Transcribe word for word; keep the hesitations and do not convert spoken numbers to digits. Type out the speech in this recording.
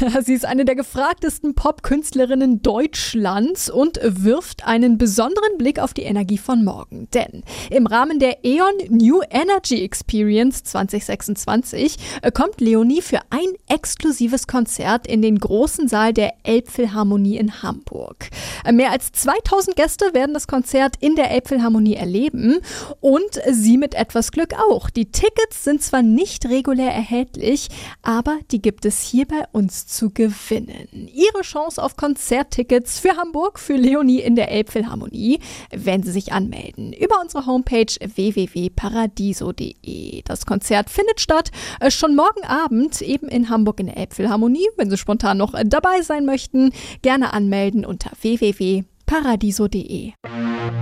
Sie ist eine der gefragtesten Pop-Künstlerinnen Deutschlands und wirft einen besonderen Blick auf die Energie von morgen. Denn im Rahmen der E O N New Energy Experience zwanzig sechsundzwanzig kommt Leonie für ein exklusives Konzert in den großen Saal der Elbphilharmonie in Hamburg. Mehr als zweitausend Gäste werden das Konzert in der Elbphilharmonie erleben und sie mit etwas Glück auch. Die Tickets sind zwar nicht regulär erhältlich, aber die gibt es hier bei uns zu gewinnen. Ihre Chance auf Konzerttickets für Hamburg für Leonie in der Elbphilharmonie, wenn Sie sich anmelden über unsere Homepage w w w punkt paradiso punkt d e. Das Konzert findet statt äh, schon morgen Abend eben in Hamburg in der Elbphilharmonie. Wenn Sie spontan noch äh, dabei sein möchten, gerne anmelden unter w w w punkt paradiso punkt d e.